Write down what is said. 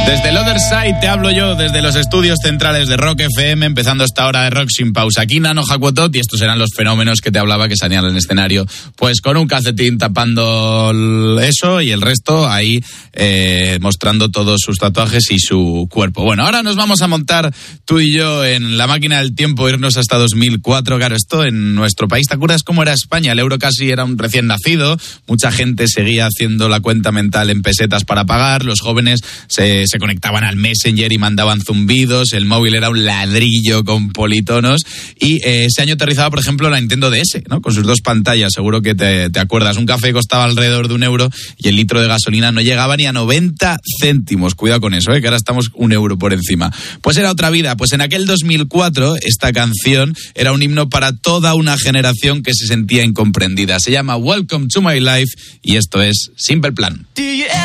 Desde el Other Side te hablo yo, desde los estudios centrales de Rock FM, empezando esta hora de rock sin pausa. Aquí Nano Hakuotot, y estos eran los fenómenos que te hablaba que salían en el escenario, pues con un calcetín tapando eso y el resto ahí mostrando todos sus tatuajes y su cuerpo. Bueno, ahora nos vamos a montar tú y yo en la máquina del tiempo, irnos hasta 2004. Claro, esto en nuestro país, ¿te acuerdas cómo era España? El euro casi era un recién nacido, mucha gente seguía haciendo la cuenta mental en pesetas para pagar, los jóvenes se conectaban al Messenger y mandaban zumbidos, el móvil era un ladrillo con politonos y ese año aterrizaba, por ejemplo, la Nintendo DS, ¿no? Con sus dos pantallas, seguro que te acuerdas. Un café costaba alrededor de €1 y el litro de gasolina no llegaba ni a 90 céntimos. Cuidado con eso, que ahora estamos €1 por encima. Pues era otra vida. Pues en aquel 2004 esta canción era un himno para toda una generación que se sentía incomprendida. Se llama Welcome to My Life y esto es Simple Plan.